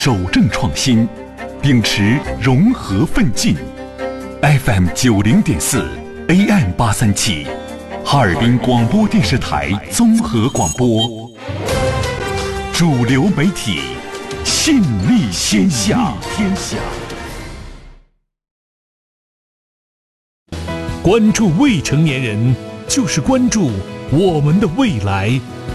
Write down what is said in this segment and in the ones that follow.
守正创新，秉持融合奋进。FM 90.4 AM 837，哈尔滨广播电视台综合广播，主流媒体，信力天下。 关注未成年人，就是关注我们的未来。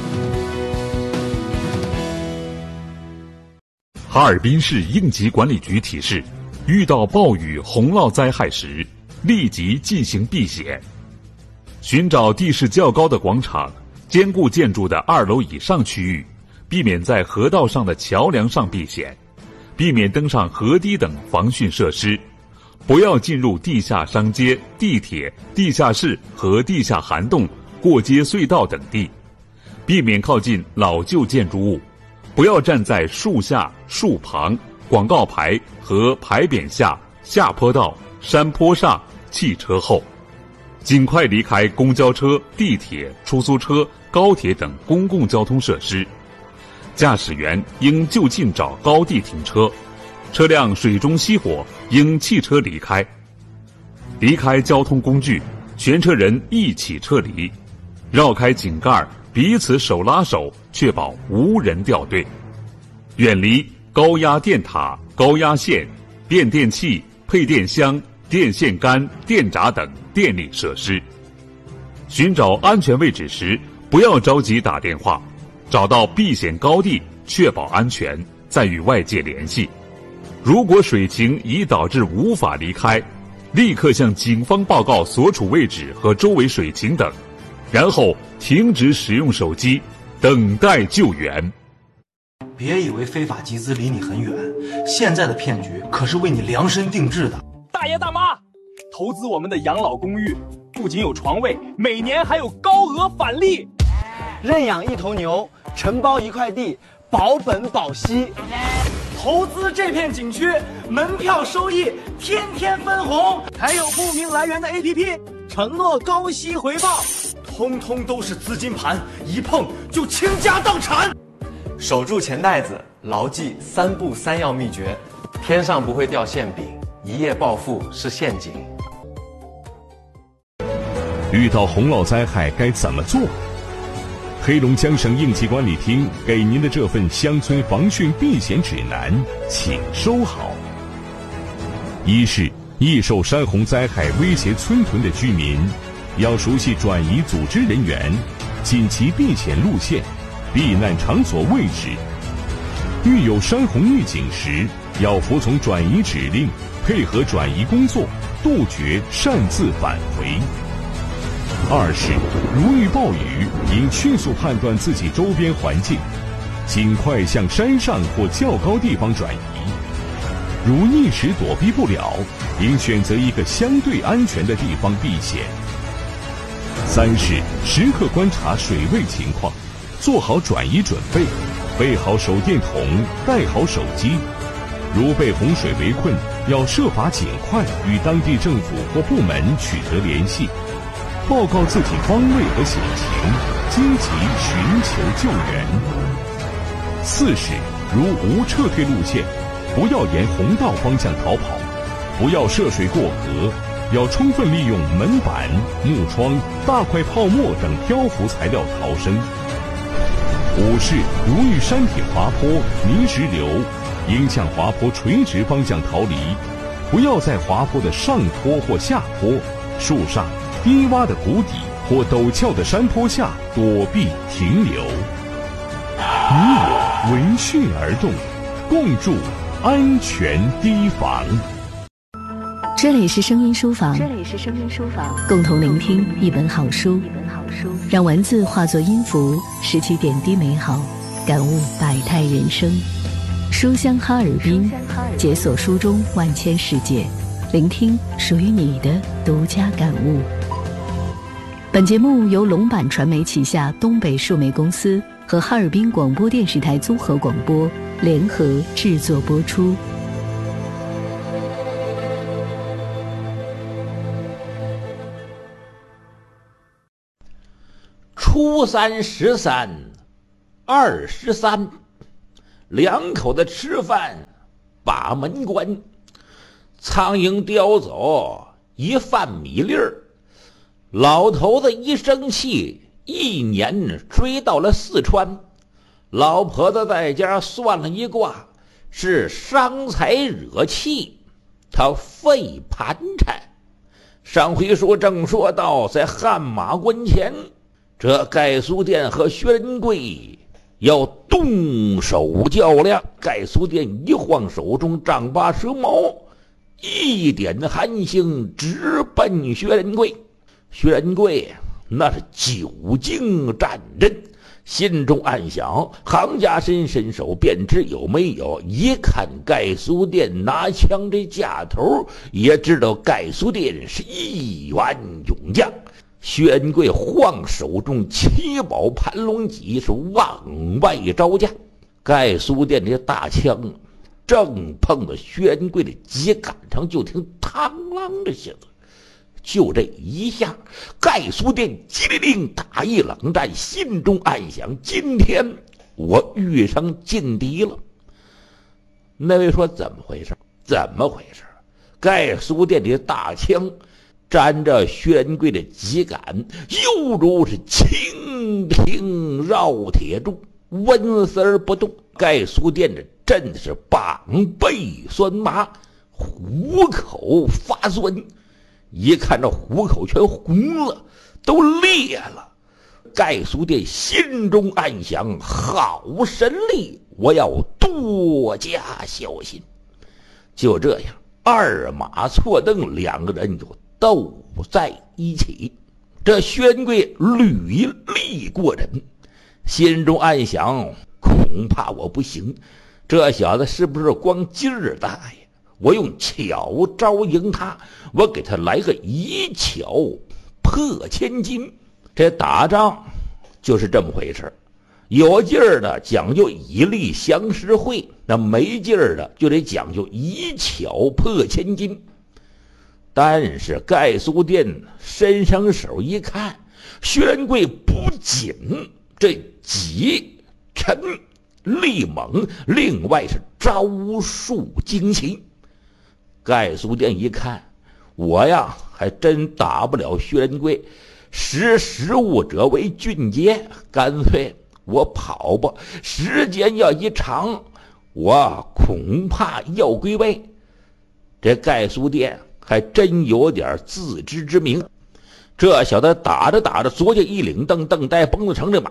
哈尔滨市应急管理局提示，遇到暴雨洪涝灾害时，立即进行避险。寻找地势较高的广场、坚固建筑的2楼以上区域，避免在河道上的桥梁上避险，避免登上河堤等防汛设施，不要进入地下商街、地铁、地下室和地下涵洞、过街隧道等地，避免靠近老旧建筑物，不要站在树下、树旁、广告牌和牌匾下、下坡道、山坡上、汽车后，尽快离开公交车、地铁、出租车、高铁等公共交通设施。驾驶员应就近找高地停车，车辆水中熄火应弃车离开。离开交通工具，全车人一起撤离，绕开井盖，彼此手拉手，确保无人掉队。远离高压电塔、高压线、变电器、配电箱、电线杆、电闸等电力设施。寻找安全位置时，不要着急打电话，找到避险高地，确保安全，再与外界联系。如果水情已导致无法离开，立刻向警方报告所处位置和周围水情等，然后停止使用手机，等待救援。 别以为非法集资离你很远，现在的骗局可是为你量身定制的。 大爷大妈，投资我们的养老公寓，不仅有床位，每年还有高额返利。 认养1头牛，承包1块地，保本保息。 投资这片景区，门票收益天天分红，还有不明来源的 APP， 承诺高息回报，通通都是资金盘，一碰就倾家荡产。 守住钱袋子，牢记3不3要秘诀：天上不会掉馅饼，一夜暴富是陷阱。 遇到洪涝灾害该怎么做？黑龙江省应急管理厅给您的这份乡村防汛避险指南，请收好。一是易受山洪灾害威胁村屯的居民，要熟悉转移组织人员、紧急避险路线、避难场所位置。遇有山洪预警时，要服从转移指令，配合转移工作，杜绝擅自返回。二是如遇暴雨，应迅速判断自己周边环境，尽快向山上或较高地方转移。如一时躲避不了，应选择一个相对安全的地方避险。三是时刻观察水位情况，做好转移准备，备好手电筒，带好手机。如被洪水围困，要设法尽快与当地政府或部门取得联系，报告自己方位和险情，积极寻求救援。四是如无撤退路线，不要沿洪道方向逃跑，不要涉水过河，要充分利用门板、木窗、大块泡沫等漂浮材料逃生。五是如遇山体滑坡、泥石流，应向滑坡垂直方向逃离，不要在滑坡的上坡或下坡、树上、低洼的谷底或陡峭的山坡下躲避停留。你我闻讯而动，共筑安全堤防。 这里是声音书房，共同聆听一本好书，让文字化作音符，拾起点滴美好，感悟百态人生。书香哈尔滨，解锁书中万千世界，聆听属于你的独家感悟。本节目由龙板传媒旗下东北数媒公司和哈尔滨广播电视台综合广播联合制作播出。 初三13，23， 两口子吃饭，把门关。苍蝇叼走一饭米粒儿。老头子一生气，一年追到了四川。老婆子在家算了一卦，是伤财惹气，他肺盘缠。上回书正说到，在汗马关前，这盖苏殿和薛仁贵要动手较量。盖苏殿一晃手中丈八蛇矛，一点寒星直奔薛仁贵。薛仁贵那是久经战阵，心中暗想，行家伸手便知有没有。一看盖苏殿拿枪这架头，也知道盖苏殿是一员勇将。薛仁贵晃手中七宝盘龙戟，是往外招架。盖苏殿这大枪正碰到薛仁贵的戟杆上，就听嘡啷的响。就这一下，盖苏殿机灵打一冷战，心中暗想：今天我遇上劲敌了。那位说怎么回事？怎么回事？盖苏殿的大枪沾着薛仁贵的戟杆，犹如是蜻蜓绕铁柱，纹丝而不动。盖苏殿的真是膀背酸麻，虎口发酸。一看这虎口全红了，都裂了。盖苏殿心中暗想：好神力，我要多加小心。就这样，二马错蹬，两个人就斗在一起。这薛仁贵履历过人，心中暗想：恐怕我不行。这小子是不是光劲儿大呀？我用巧招赢他，我给他来个以巧破千金。这打仗就是这么回事，有劲儿的讲究以力降十会，那没劲儿的就得讲究以巧破千金。但是盖苏殿伸上手一看，薛仁贵不仅这戟沉力猛，另外是招数精奇。盖苏殿一看，我呀还真打不了薛仁贵，识物者为俊杰，干脆我跑吧，时间要一长，我恐怕要归位。这盖苏殿还真有点自知之明。这小子打着打着，左脚一领蹬带绷子成这马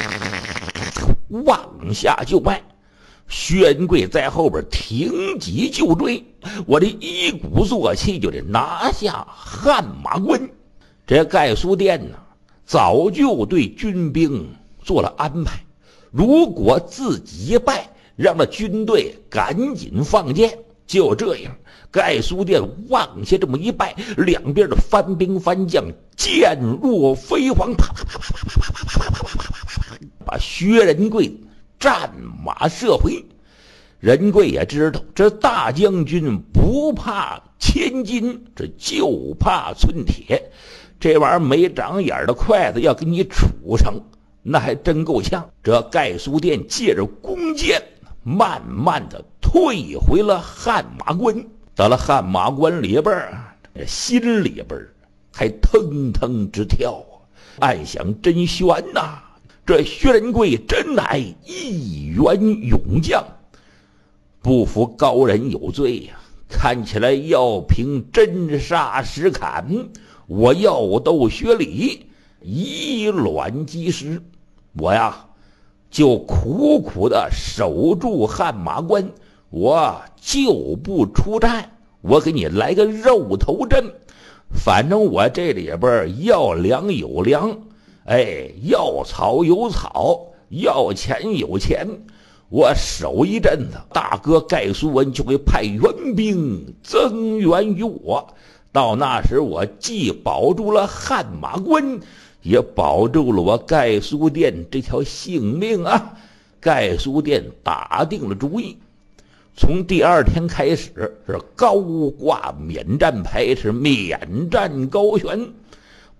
往下就迈。薛仁贵在后边挺戟就追，我这一鼓作气就得拿下汗马关。这盖苏殿呢，早就对军兵做了安排，如果自己一败，让那军队赶紧放箭。就这样，盖苏殿往下这么一拜，两边的番兵番将箭若飞蝗，啪啪啪啪啪啪啪啪啪啪啪，把薛仁贵战马射回。仁贵也知道，这大将军不怕千金，这就怕寸铁。这玩意儿没长眼的筷子要给你杵上，那还真够呛。这盖苏殿借着弓箭，慢慢的退回了汗马关。到了汗马关里边，心里边还腾腾直跳啊！暗想真悬呐，这薛仁贵真乃一员勇将，不服高人有罪呀！看起来要凭真杀实砍，我要斗薛礼，以卵击石。我呀就苦苦的守住汗马关，我就不出战，我给你来个肉头阵。反正我这里边要粮有粮，要草有草，要钱有钱。我守一阵子，大哥盖苏文就会派援兵增援于我。到那时，我既保住了汗马关，也保住了我盖苏殿这条性命啊！盖苏殿打定了主意，从第二天开始是高挂免战牌，是免战高悬，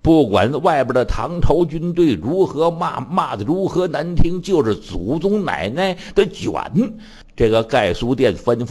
不管外边的唐朝军队如何骂的如何难听，就是祖宗奶奶的卷。这个盖书店吩咐